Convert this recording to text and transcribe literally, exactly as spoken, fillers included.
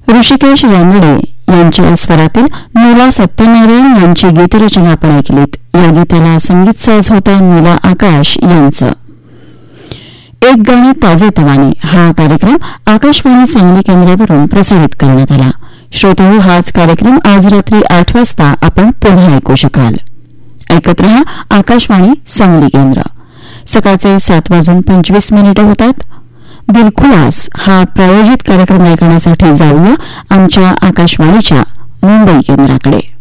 ऋषिकेश रानडे यांच्या स्वरातील नीला सत्यनारायण यांची गीतरचना आपण ऐकलीत. या गीताला संगीत साज होता नीला आकाश यांचं. एक गाणे ताजे तवाने हा कार्यक्रम आकाशवाणी सांगली केंद्रावरून प्रसारित करण्यात आला. श्रोतेहो, हाच कार्यक्रम आज रात्री आठ वाजता आपण पुन्हा ऐकू शकाल. ऐकत रहा आकाशवाणी सांगली केंद्र. सकाळचे सात वाजून पंचवीस मिनिटं होतात. दिलखुलास हा प्रायोजित कार्यक्रम ऐकण्यासाठी जाऊया आमच्या आकाशवाणीच्या मुंबई केंद्राकडे.